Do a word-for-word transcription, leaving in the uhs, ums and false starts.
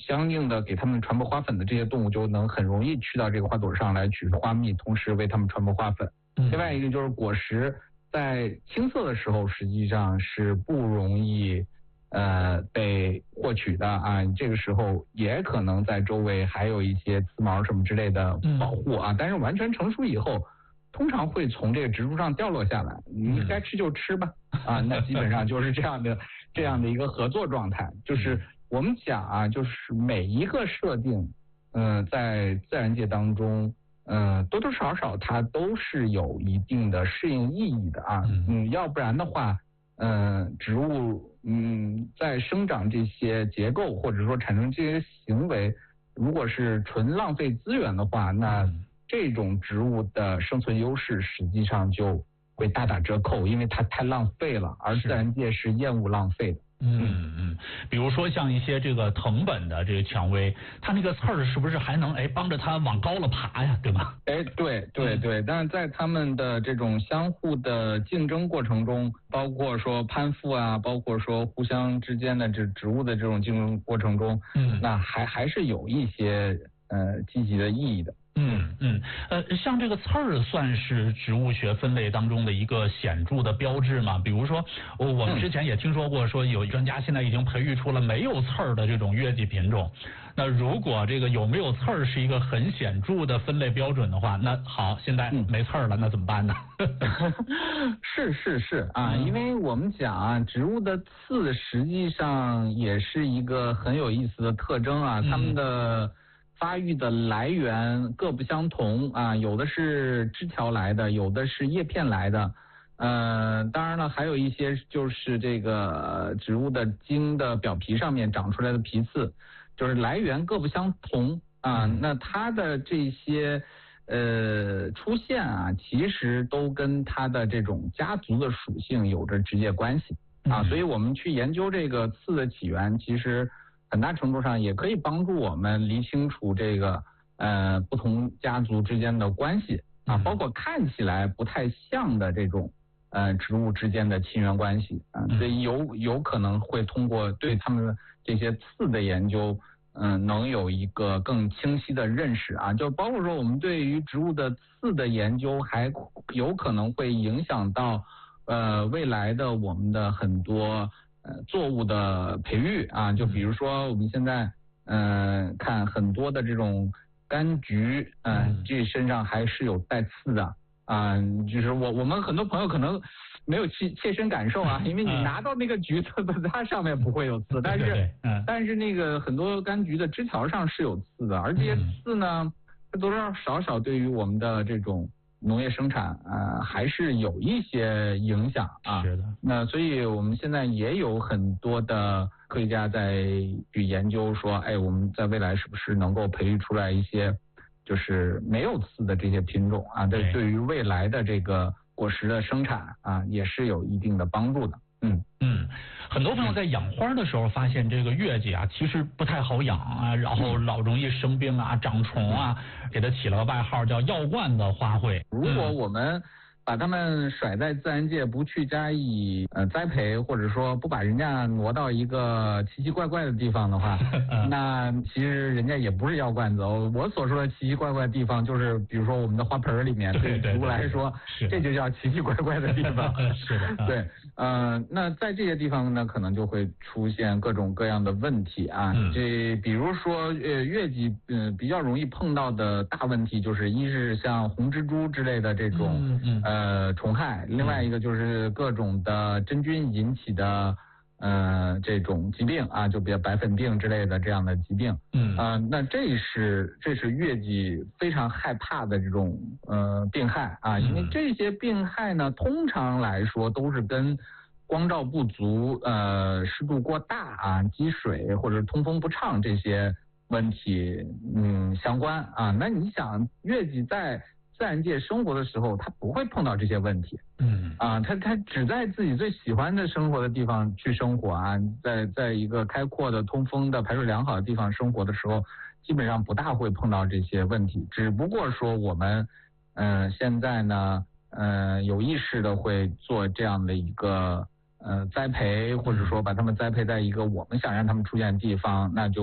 相应的给它们传播花粉的这些动物就能很容易去到这个花朵上来取花蜜，同时为它们传播花粉。 嗯、 另外一个就是果实在青色的时候实际上是不容易呃被获取的啊，这个时候也可能在周围还有一些刺毛什么之类的保护啊，嗯、但是完全成熟以后通常会从这个植株上掉落下来，你该吃就吃吧，啊，那基本上就是这样的这样的一个合作状态。就是我们讲啊，就是每一个设定，嗯、呃，在自然界当中，嗯、呃，多多少少它都是有一定的适应意义的啊，嗯，要不然的话，嗯、呃，植物嗯在生长这些结构或者说产生这些行为，如果是纯浪费资源的话，那这种植物的生存优势实际上就会大打折扣，因为它太浪费了，而自然界是厌恶浪费的。 嗯嗯，比如说像一些这个藤本的这个蔷薇，它那个刺儿是不是还能哎帮着它往高了爬呀，对吗？ 哎，对对对，但是在它们的这种相互的竞争过程中，包括说攀附啊，包括说互相之间的这植物的这种竞争过程中，嗯，那还还是有一些呃积极的意义的。 嗯嗯，呃，像这个刺儿算是植物学分类当中的一个显著的标志嘛？比如说，我我们之前也听说过，说有专家现在已经培育出了没有刺儿的这种月季品种。那如果这个有没有刺儿是一个很显著的分类标准的话，那好，现在没刺儿了，那怎么办呢？ 是是是啊，因为我们讲啊，植物的刺实际上也是一个很有意思的特征啊，它们的发育的来源各不相同啊，有的是枝条来的，有的是叶片来的，呃，当然了，还有一些就是这个植物的茎的表皮上面长出来的皮刺，就是来源各不相同啊。那它的这些呃出现啊，其实都跟它的这种家族的属性有着直接关系啊，所以我们去研究这个刺的起源，其实很大程度上也可以帮助我们理清楚这个呃不同家族之间的关系啊，包括看起来不太像的这种呃植物之间的亲缘关系啊，所以有有可能会通过对他们这些刺的研究，嗯、呃，能有一个更清晰的认识啊，就包括说我们对于植物的刺的研究，还有可能会影响到呃未来的我们的很多呃，作物的培育啊，就比如说我们现在嗯、呃、看很多的这种柑橘，嗯、呃，这身上还是有带刺的啊、呃，就是我我们很多朋友可能没有切切身感受啊，因为你拿到那个橘子的，它上面不会有刺，但是但是那个很多柑橘的枝条上是有刺的，而这些刺呢，多多少少对于我们的这种农业生产呃还是有一些影响啊， 是的。 那所以我们现在也有很多的科学家在去研究说，哎，我们在未来是不是能够培育出来一些就是没有刺的这些品种啊？对，对于未来的这个果实的生产啊，也是有一定的帮助的。嗯嗯，很多朋友在养花的时候发现这个月季啊，其实不太好养啊，然后老容易生病啊、长虫啊，给它起了个外号叫药罐子花卉。 如果我们把它们甩在自然界，不去加以呃栽培，或者说不把人家挪到一个奇奇怪怪的地方的话，那其实人家也不是药罐子。我所说的奇奇怪怪的地方，就是比如说我们的花盆里面，对植物来说，这就叫奇奇怪怪的地方。 是的， 对，呃，那在这些地方呢，可能就会出现各种各样的问题啊。嗯、这比如说呃月季，嗯、呃，比较容易碰到的大问题就是，一是像红蜘蛛之类的这种，嗯嗯。呃呃，虫害，另外一个就是各种的真菌引起的呃这种疾病啊，就比如白粉病之类的这样的疾病，嗯啊、呃，那这是这是月季非常害怕的这种呃病害啊，因为这些病害呢，通常来说都是跟光照不足、呃湿度过大啊、积水或者通风不畅这些问题嗯相关啊。那你想月季在自然界生活的时候，他不会碰到这些问题，嗯啊，他他只在自己最喜欢的生活的地方去生活啊，在在一个开阔的、通风的、排水良好的地方生活的时候，基本上不大会碰到这些问题。只不过说我们，嗯、呃，现在呢，呃，有意识的会做这样的一个呃栽培，或者说把它们栽培在一个我们想让它们出现的地方，那就